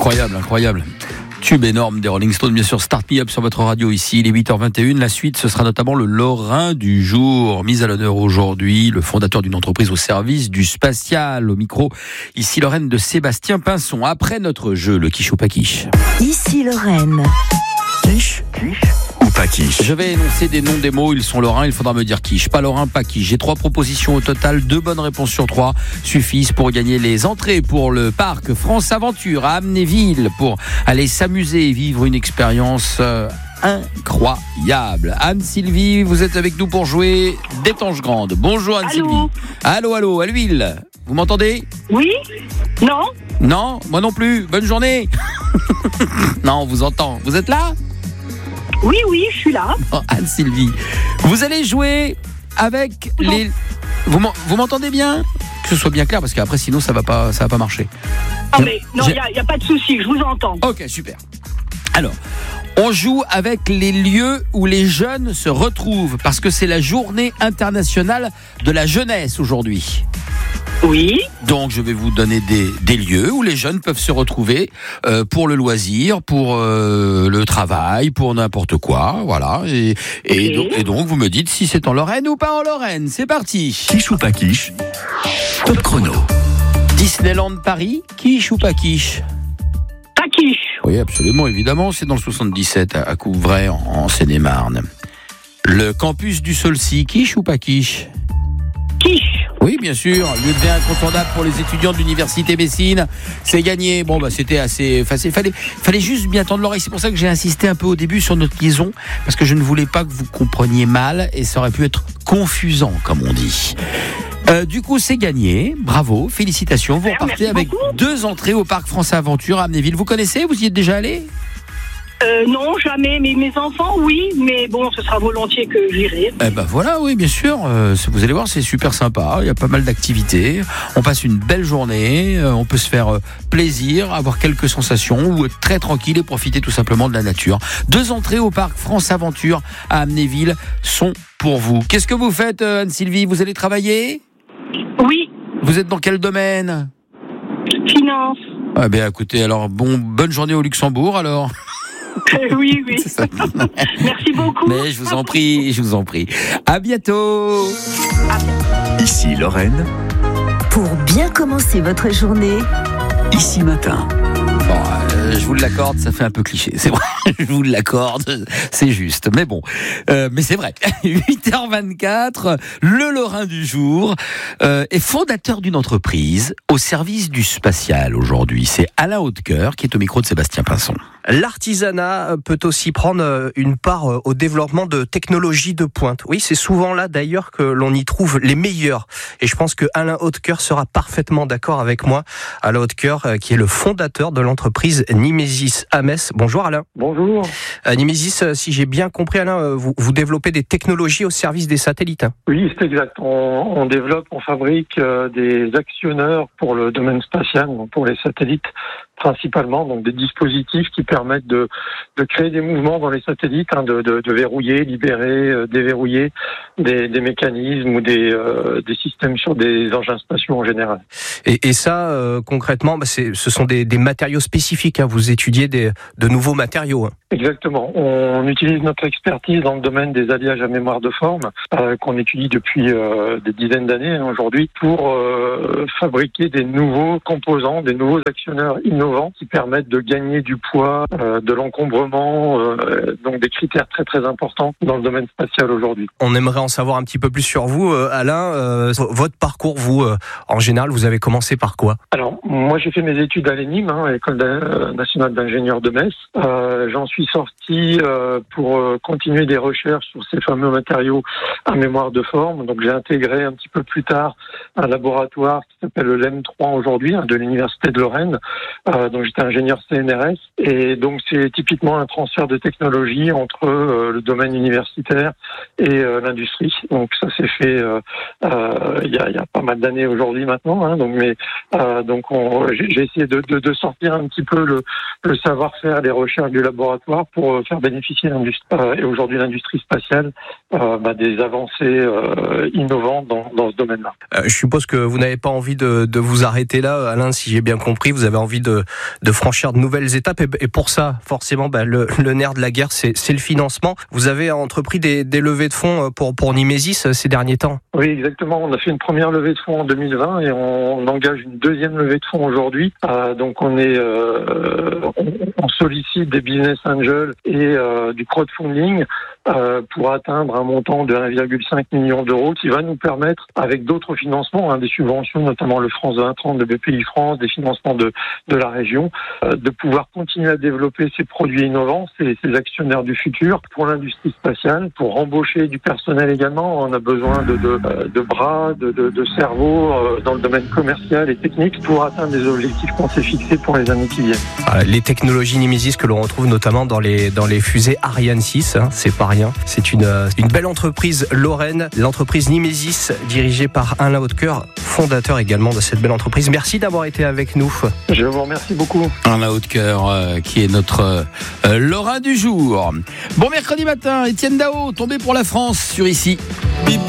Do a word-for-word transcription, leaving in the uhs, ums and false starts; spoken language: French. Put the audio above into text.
Incroyable, incroyable. Tube énorme des Rolling Stones, bien sûr. Start Me Up sur votre radio ici, il est huit heures vingt et une. La suite, ce sera notamment le Lorrain du jour, mis à l'honneur aujourd'hui, le fondateur d'une entreprise au service du spatial. Au micro, ici Lorraine de Sébastien Pinson. Après notre jeu, le quiche ou pas quiche. Ici Lorraine. Quiche, quiche ou pas quiche. Je vais énoncer des noms des mots, ils sont lorrains, il faudra me dire quiche. Pas lorrain, pas quiche. J'ai trois propositions au total, deux bonnes réponses sur trois suffisent pour gagner les entrées pour le parc France Aventure à Amnéville, pour aller s'amuser et vivre une expérience euh, incroyable. Anne-Sylvie, vous êtes avec nous pour jouer d'Étanges Grande. Bonjour Anne-Sylvie. Allô, allô, à l'huile. Vous m'entendez ? Oui ? Non ? Non, moi non plus. Bonne journée. Non, on vous entend. Vous êtes là ? Oui, oui, je suis là. Oh, Anne-Sylvie, vous allez jouer avec non. les... Vous, vous m'entendez bien ? Que ce soit bien clair, parce qu'après, sinon, ça va pas, ça va pas marcher. Ah, mais non, il n'y a, y a pas de souci, je vous entends. Ok, super. Alors, on joue avec les lieux où les jeunes se retrouvent, parce que c'est la journée internationale de la jeunesse aujourd'hui. Oui. Donc, je vais vous donner des, des lieux où les jeunes peuvent se retrouver euh, pour le loisir, pour euh, le travail, pour n'importe quoi, voilà. Et, et, Okay. donc, et donc, vous me dites si c'est en Lorraine ou pas en Lorraine. C'est parti. Quiche ou pas quiche. Top chrono. Disneyland Paris, quiche ou pas quiche ? Pas quiche. Oui, absolument, évidemment. C'est dans le soixante-dix-sept, à Couvray, en, en Seine-et-Marne. Le campus du Saulcy, quiche ou pas quiche ? Quiche. Oui, bien sûr, lieu de vie incontournable pour les étudiants de l'université Messine. C'est gagné. Bon, bah, c'était assez facile. Fallait, fallait juste bien tendre l'oreille. C'est pour ça que j'ai insisté un peu au début sur notre liaison, parce que je ne voulais pas que vous compreniez mal et ça aurait pu être confusant, comme on dit. Euh, du coup, c'est gagné. Bravo, félicitations. Vous repartez avec deux entrées au parc France Aventure à Amnéville. Vous connaissez ? Vous y êtes déjà allé ? Euh, non, jamais. Mais mes enfants, oui. Mais bon, ce sera volontiers que j'irai. Eh ben voilà, oui, bien sûr. Euh, vous allez voir, c'est super sympa. Il y a pas mal d'activités. On passe une belle journée. Euh, on peut se faire euh, plaisir, avoir quelques sensations ou être très tranquille et profiter tout simplement de la nature. Deux entrées au parc France Aventure à Amnéville sont pour vous. Qu'est-ce que vous faites, euh, Anne-Sylvie ? Vous allez travailler ? Oui. Vous êtes dans quel domaine ? Finance. Ah ben écoutez, alors bon, bonne journée au Luxembourg alors. Euh, oui, oui. Merci beaucoup. Mais je vous en prie, je vous en prie. À bientôt. Ici Lorraine. Pour bien commencer votre journée, Ici Matin. Bon, euh, je vous l'accorde, ça fait un peu cliché. C'est vrai, je vous l'accorde, c'est juste. Mais bon, euh, mais c'est vrai. huit heures vingt-quatre, le Lorrain du jour euh, est fondateur d'une entreprise au service du spatial aujourd'hui. C'est Alain Hautecoeur qui est au micro de Sébastien Pinson. L'artisanat peut aussi prendre une part au développement de technologies de pointe. Oui, c'est souvent là d'ailleurs que l'on y trouve les meilleurs. Et je pense que Alain Hautecoeur sera parfaitement d'accord avec moi. Alain Hautecoeur, qui est le fondateur de l'entreprise Nimesis à Metz. Bonjour Alain. Bonjour. Euh, Nimesis, si j'ai bien compris Alain, vous, vous développez des technologies au service des satellites. Oui, c'est exact. On, on développe, on fabrique euh, des actionneurs pour le domaine spatial, donc pour les satellites principalement, donc des dispositifs qui permettent de, de créer des mouvements dans les satellites, hein, de, de, de verrouiller, libérer, euh, déverrouiller des, des mécanismes ou des, euh, des systèmes sur des engins spatiaux en général. Et, et ça, euh, concrètement, bah c'est, ce sont des, des matériaux spécifiques. Hein. Vous étudiez des, de nouveaux matériaux. Hein. Exactement. On utilise notre expertise dans le domaine des alliages à mémoire de forme, euh, qu'on étudie depuis euh, des dizaines d'années hein, aujourd'hui, pour euh, fabriquer des nouveaux composants, des nouveaux actionneurs innovants qui permettent de gagner du poids, euh, de l'encombrement, euh, donc des critères très très importants dans le domaine spatial aujourd'hui. On aimerait en savoir un petit peu plus sur vous, euh, Alain. Euh, votre parcours, vous, euh, en général, vous avez commencé par quoi ? Alors, moi j'ai fait mes études à l'E N I M, hein, École nationale d'ingénieurs de Metz. Euh, j'en suis sorti euh, pour euh, continuer des recherches sur ces fameux matériaux à mémoire de forme. Donc j'ai intégré un petit peu plus tard un laboratoire qui s'appelle le L E M trois aujourd'hui, hein, de l'Université de Lorraine. Euh, donc j'étais ingénieur C N R S et Et donc c'est typiquement un transfert de technologie entre euh, le domaine universitaire et euh, l'industrie. Donc ça s'est fait euh, euh, il y, a, il y a pas mal d'années aujourd'hui maintenant. Hein, donc mais euh, donc on, j'ai, j'ai essayé de, de, de sortir un petit peu le, le savoir-faire, les recherches du laboratoire pour faire bénéficier l'industrie euh, et aujourd'hui l'industrie spatiale euh, bah, des avancées euh, innovantes dans, dans ce domaine-là. Euh, je suppose que vous n'avez pas envie de, de vous arrêter là, Alain, si j'ai bien compris. Vous avez envie de, de franchir de nouvelles étapes et, et pour ça, forcément, bah, le, le nerf de la guerre, c'est, c'est le financement. Vous avez entrepris des, des levées de fonds pour, pour Nimesis ces derniers temps. Oui, exactement. On a fait une première levée de fonds en deux mille vingt et on engage une deuxième levée de fonds aujourd'hui. Euh, donc on est, euh, on, on sollicite des business angels et euh, du crowdfunding euh, pour atteindre un montant de un virgule cinq million d'euros qui va nous permettre, avec d'autres financements, hein, des subventions, notamment le France vingt trente de B P I France, des financements de, de la région, euh, de pouvoir continuer à développer ces produits innovants, ces, ces actionnaires du futur pour l'industrie spatiale, pour embaucher du personnel également. On a besoin de, de, de bras, de, de, de cerveaux euh, dans le domaine commercial et technique pour atteindre des objectifs qu'on s'est fixés pour les années qui viennent. Les technologies Nimesis que l'on retrouve notamment dans les, dans les fusées Ariane six, hein, c'est pas rien. C'est une, une belle entreprise lorraine, l'entreprise Nimesis, dirigée par Alain Hautecoeur, fondateur également de cette belle entreprise. Merci d'avoir été avec nous. Je vous remercie beaucoup. Alain Hautecoeur, euh, qui est notre euh, Lorrain du jour. Bon mercredi matin, Étienne Dao, tombé pour la France sur Ici.